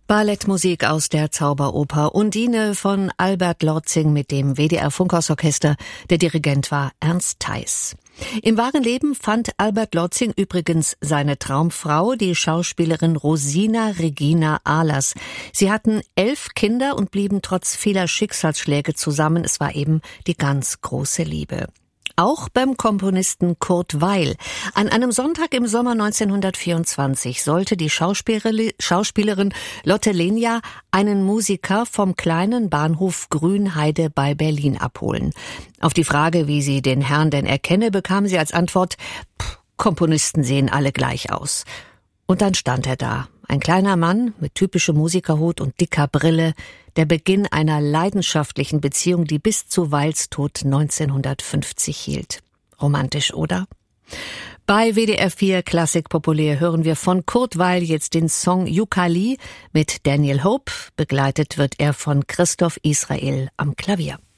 Ballettmusik aus der Zauberoper Undine von Albert Lorzing mit dem WDR Funkhausorchester. Der Dirigent war Ernst Theis. Im wahren Leben fand Albert Lorzing übrigens seine Traumfrau, die Schauspielerin Rosina Regina Ahlers. Sie hatten 11 Kinder und blieben trotz vieler Schicksalsschläge zusammen. Es war eben die ganz große Liebe. Auch beim Komponisten Kurt Weill. An einem Sonntag im Sommer 1924 sollte die Schauspielerin Lotte Lenya einen Musiker vom kleinen Bahnhof Grünheide bei Berlin abholen. Auf die Frage, wie sie den Herrn denn erkenne, bekam sie als Antwort: Komponisten sehen alle gleich aus. Und dann stand er da, ein kleiner Mann mit typischem Musikerhut und dicker Brille, der Beginn einer leidenschaftlichen Beziehung, die bis zu Weils Tod 1950 hielt. Romantisch, oder? Bei WDR 4 Klassik Populär hören wir von Kurt Weill jetzt den Song Yukali mit Daniel Hope. Begleitet wird er von Christoph Israel am Klavier.